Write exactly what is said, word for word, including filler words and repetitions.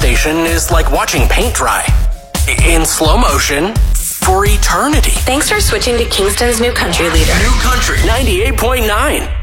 station is like watching paint dry. In slow motion for eternity. Thanks for switching to Kingston's new country leader. New country ninety-eight point nine.